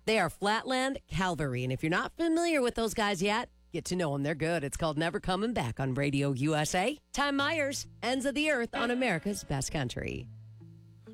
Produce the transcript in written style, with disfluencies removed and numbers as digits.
They are Flatland Calvary. And if you're not familiar with those guys yet, get to know them. They're good. It's called Never Coming Back on Radio USA. Tom Myers, Ends of the Earth on America's Best Country.